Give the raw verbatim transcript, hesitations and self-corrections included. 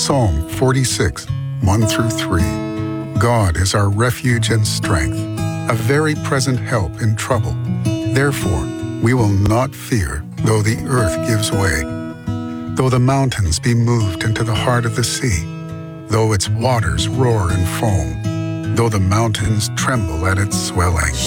Psalm forty-six, one through three. God is our refuge and strength, a very present help in trouble. Therefore, we will not fear, though the earth gives way, though the mountains be moved into the heart of the sea, though its waters roar and foam, though the mountains tremble at its swelling.